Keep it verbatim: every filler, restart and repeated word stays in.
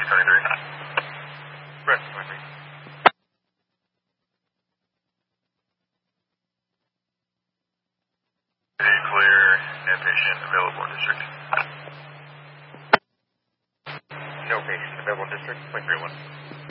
twenty-three. Rest twenty-three. Clear, no patient available in district. No patient available in district, point three one.